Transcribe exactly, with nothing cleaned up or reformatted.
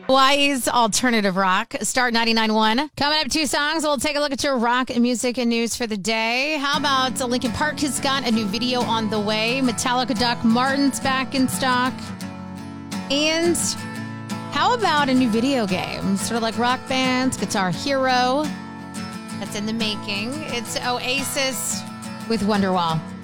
Hawaii's alternative rock, Start ninety-nine point one. Coming up, two songs. We'll take a look at your rock music and news for the day. How about Linkin Park has got a new video on the way? Metallica Doc Martens back in stock. And how about a new video game? Sort of like Rock Band's Guitar Hero. That's in the making. It's Oasis with Wonderwall.